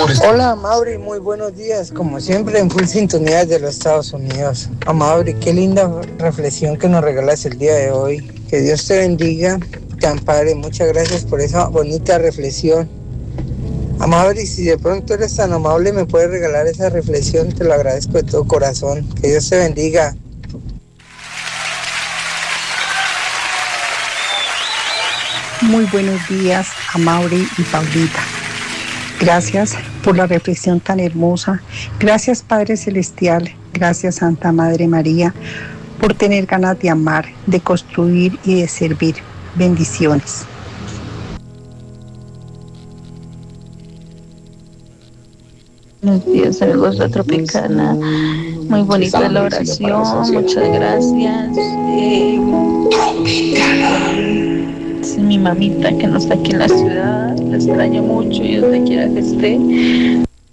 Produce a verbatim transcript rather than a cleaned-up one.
Hola Mauri, muy buenos días, como siempre en full sintonía de los Estados Unidos. A Mauri, qué linda reflexión que nos regalas el día de hoy. Que Dios te bendiga, te ampare. Muchas gracias por esa bonita reflexión. A Mauri, si de pronto eres tan amable, me puedes regalar esa reflexión, te lo agradezco de todo corazón. Que Dios te bendiga. Muy buenos días a Mauri y Paulita. Gracias por la reflexión tan hermosa. Gracias Padre Celestial. Gracias Santa Madre María por tener ganas de amar, de construir y de servir. Bendiciones. Buenos días, amigos de Tropicana. Muy bonita la oración, muchas gracias. Eh, es mi mamita que no está aquí en la ciudad, la extraño mucho y donde quiera que esté.